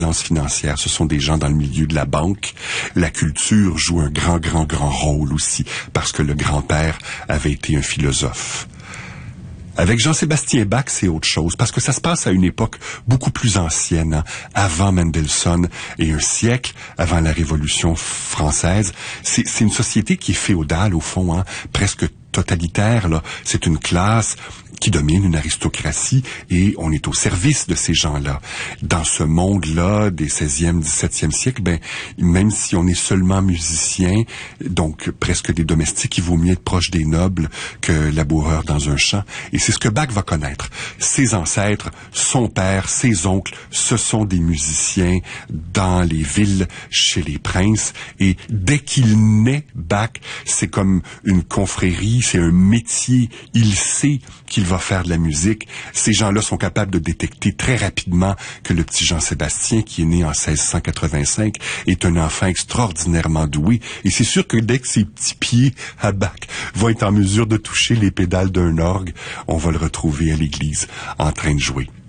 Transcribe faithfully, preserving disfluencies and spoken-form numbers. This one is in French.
financière. Ce sont des gens dans le milieu de la banque. La culture joue un grand, grand, grand rôle aussi, parce que le grand-père avait été un philosophe. Avec Jean-Sébastien Bach, c'est autre chose, parce que ça se passe à une époque beaucoup plus ancienne, hein, avant Mendelssohn et un siècle avant la Révolution française. C'est, c'est une société qui est féodale, au fond, hein, presque totalitaire, là. C'est une classe qui domine, une aristocratie, et on est au service de ces gens-là. Dans ce monde-là des seizième, dix-septième siècle, ben, même si on est seulement musicien, donc presque des domestiques, il vaut mieux être proche des nobles que laboureur dans un champ. Et c'est ce que Bach va connaître. Ses ancêtres, son père, ses oncles, ce sont des musiciens dans les villes, chez les princes, et dès qu'il naît, Bach, c'est comme une confrérie, c'est un métier, il sait qu'il va faire de la musique. Ces gens-là sont capables de détecter très rapidement que le petit Jean-Sébastien, qui est né en seize cent quatre-vingt-cinq, est un enfant extraordinairement doué. Et c'est sûr que dès que ses petits pieds à Bach vont être en mesure de toucher les pédales d'un orgue, on va le retrouver à l'église en train de jouer.